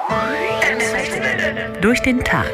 Durch den Tag.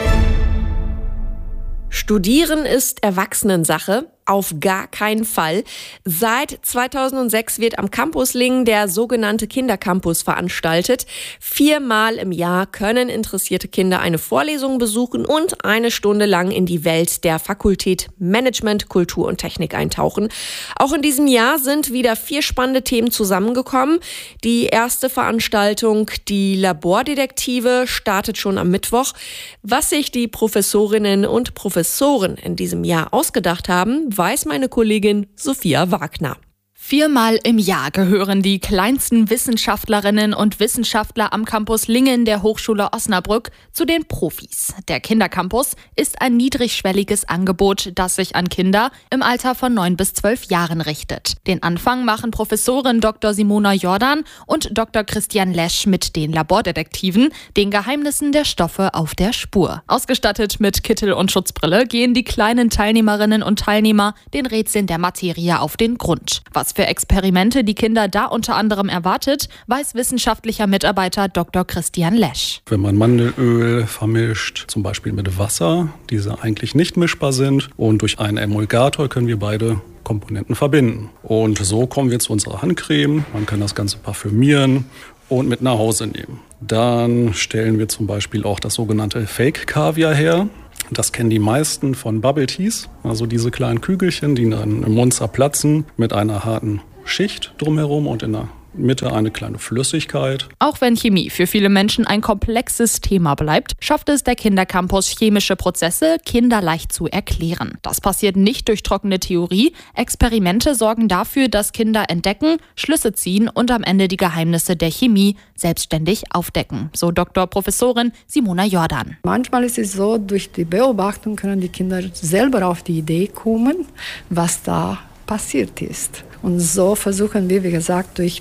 Studieren ist Erwachsenensache. Auf gar keinen Fall. Seit 2006 wird am Campus Lingen der sogenannte Kindercampus veranstaltet. 4-mal im Jahr können interessierte Kinder eine Vorlesung besuchen und 1 Stunde lang in die Welt der Fakultät Management, Kultur und Technik eintauchen. Auch in diesem Jahr sind wieder 4 spannende Themen zusammengekommen. Die erste Veranstaltung, die Labordetektive, startet schon am Mittwoch. Was sich die Professorinnen und Professoren in diesem Jahr ausgedacht haben, weiß meine Kollegin Sophia Wagner. 4-mal im Jahr gehören die kleinsten Wissenschaftlerinnen und Wissenschaftler am Campus Lingen der Hochschule Osnabrück zu den Profis. Der Kindercampus ist ein niedrigschwelliges Angebot, das sich an Kinder im Alter von 9 bis 12 Jahren richtet. Den Anfang machen Professorin Dr. Simona Jordan und Dr. Christian Lesch mit den Labordetektiven, den Geheimnissen der Stoffe auf der Spur. Ausgestattet mit Kittel und Schutzbrille gehen die kleinen Teilnehmerinnen und Teilnehmer den Rätseln der Materie auf den Grund. Was für Experimente die Kinder da unter anderem erwartet, weiß wissenschaftlicher Mitarbeiter Dr. Christian Lesch. Wenn man Mandelöl vermischt, zum Beispiel mit Wasser, diese eigentlich nicht mischbar sind, und durch einen Emulgator können wir beide Komponenten verbinden. Und so kommen wir zu unserer Handcreme. Man kann das Ganze parfümieren und mit nach Hause nehmen. Dann stellen wir zum Beispiel auch das sogenannte Fake-Kaviar her. Das kennen die meisten von Bubble Teas, also diese kleinen Kügelchen, die dann im Mund zerplatzen mit einer harten Schicht drumherum und in der Mitte eine kleine Flüssigkeit. Auch wenn Chemie für viele Menschen ein komplexes Thema bleibt, schafft es der Kindercampus, chemische Prozesse kinderleicht zu erklären. Das passiert nicht durch trockene Theorie. Experimente sorgen dafür, dass Kinder entdecken, Schlüsse ziehen und am Ende die Geheimnisse der Chemie selbstständig aufdecken. So Dr. Professorin Simona Jordan. Manchmal ist es so, durch die Beobachtung können die Kinder selber auf die Idee kommen, was da passiert ist. Und so versuchen wir, wie gesagt, durch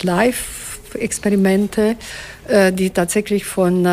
Live-Experimente, die tatsächlich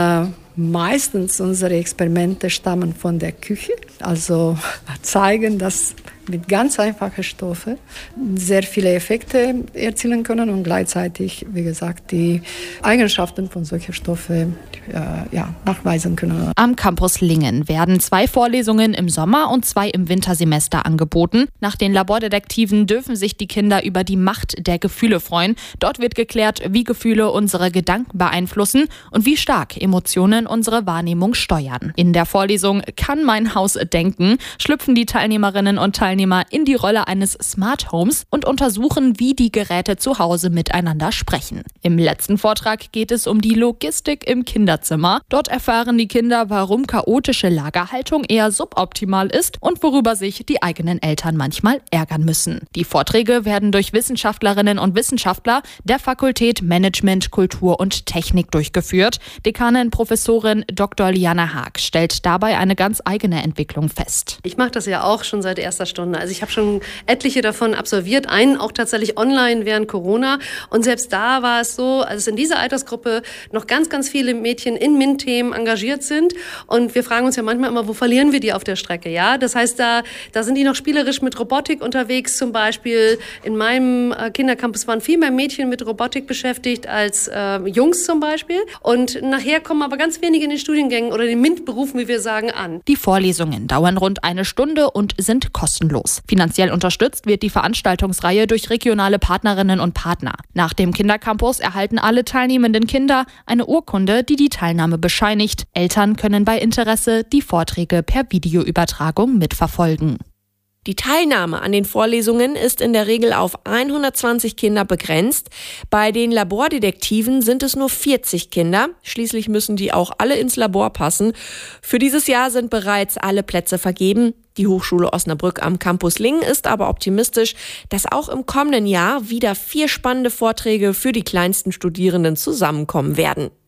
meistens unsere Experimente stammen von der Küche, also zeigen, dass mit ganz einfachen Stoffen sehr viele Effekte erzielen können und gleichzeitig, wie gesagt, die Eigenschaften von solchen Stoffen nachweisen können. Am Campus Lingen werden 2 Vorlesungen im Sommer und 2 im Wintersemester angeboten. Nach den Labordetektiven dürfen sich die Kinder über die Macht der Gefühle freuen. Dort wird geklärt, wie Gefühle unsere Gedanken beeinflussen und wie stark Emotionen unsere Wahrnehmung steuern. In der Vorlesung Kann mein Haus denken? Schlüpfen die Teilnehmerinnen und Teilnehmer in die Rolle eines Smart Homes und untersuchen, wie die Geräte zu Hause miteinander sprechen. Im letzten Vortrag geht es um die Logistik im Kinderzimmer. Dort erfahren die Kinder, warum chaotische Lagerhaltung eher suboptimal ist und worüber sich die eigenen Eltern manchmal ärgern müssen. Die Vorträge werden durch Wissenschaftlerinnen und Wissenschaftler der Fakultät Management, Kultur und Technik durchgeführt. Dekanin Professorin Dr. Liana Haag stellt dabei eine ganz eigene Entwicklung fest. Ich mache das ja auch schon seit erster Stunde. Also ich habe schon etliche davon absolviert, einen auch tatsächlich online während Corona. Und selbst da war es so, als in dieser Altersgruppe noch ganz, ganz viele Mädchen in MINT-Themen engagiert sind. Und wir fragen uns ja manchmal immer, wo verlieren wir die auf der Strecke? Ja, das heißt, da sind die noch spielerisch mit Robotik unterwegs. Zum Beispiel in meinem Kindercampus waren viel mehr Mädchen mit Robotik beschäftigt als Jungs zum Beispiel. Und nachher kommen aber ganz wenige in den Studiengängen oder den MINT-Berufen, wie wir sagen, an. Die Vorlesungen dauern rund 1 Stunde und sind kostenlos. Finanziell unterstützt wird die Veranstaltungsreihe durch regionale Partnerinnen und Partner. Nach dem Kindercampus erhalten alle teilnehmenden Kinder eine Urkunde, die die Teilnahme bescheinigt. Eltern können bei Interesse die Vorträge per Videoübertragung mitverfolgen. Die Teilnahme an den Vorlesungen ist in der Regel auf 120 Kinder begrenzt. Bei den Labordetektiven sind es nur 40 Kinder. Schließlich müssen die auch alle ins Labor passen. Für dieses Jahr sind bereits alle Plätze vergeben. Die Hochschule Osnabrück am Campus Lingen ist aber optimistisch, dass auch im kommenden Jahr wieder 4 spannende Vorträge für die kleinsten Studierenden zusammenkommen werden.